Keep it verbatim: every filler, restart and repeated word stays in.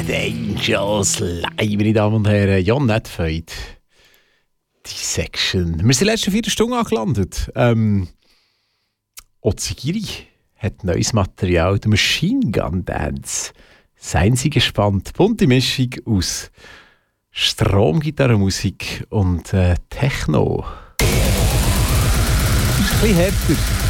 Dead Angels live, meine Damen und Herren. Jon Netfeud. Dissection. Wir sind in der letzten vier Stunden angelandet. Ähm, Ozigiri hat neues Material, der Machine Gun Dance. Seien Sie gespannt. Bunte Mischung aus Stromgitarrenmusik und äh, Techno. Das ist ein bisschen härter.